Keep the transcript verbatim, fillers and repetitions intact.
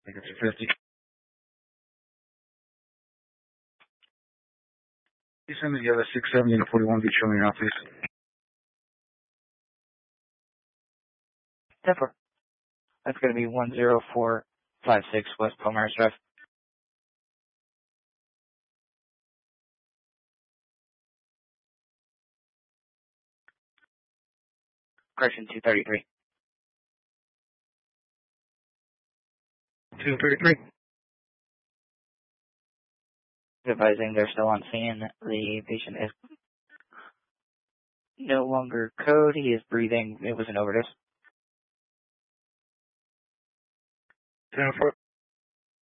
think it's a fifty. You send me the other six seventy to forty-one beach showing out, please. Denver. That's going to be one zero four five six West Palmaris Drive. Correction, two thirty-three. two thirty-three. Advising they're still on scene. The patient is no longer code. He is breathing. It was an overdose. ten four.